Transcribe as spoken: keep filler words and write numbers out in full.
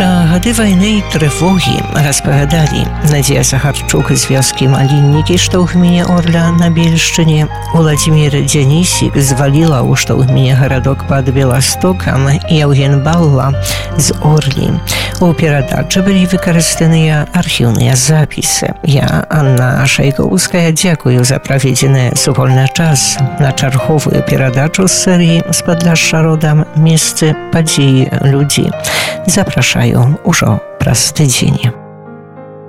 Пра гады вайны і трывогі распавядалі Надзея Сахарчук з вёскі Маліннікі, што ў гміне Орля на Бельшчыне, Уладзімір Дзянісік з Валілаў, што ў гміне гарадок пад Беластокам, і Яўген Балла з Орлі. У перадачы былі выкарыстаныя архіўныя запісы. Я, Анна Шайкоўская, дзякую за праведзены супольны час на чарговую перадачу з серыі «З Падляшша родам. Месцы, падзеі, людзі». Запрашаю ўжо праз тыдзень.